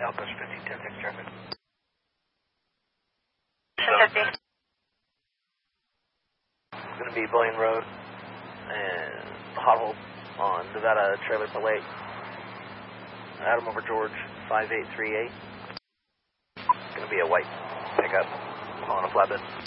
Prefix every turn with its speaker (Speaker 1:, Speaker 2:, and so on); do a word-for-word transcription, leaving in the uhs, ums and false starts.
Speaker 1: Outpost fifty, ten six traffic.
Speaker 2: fifty.
Speaker 1: It's going to be Bullion Road and hot hole on Nevada Trailers to Lake. Adam over George, five eight three eight. It's going to be a white pickup on a flatbed.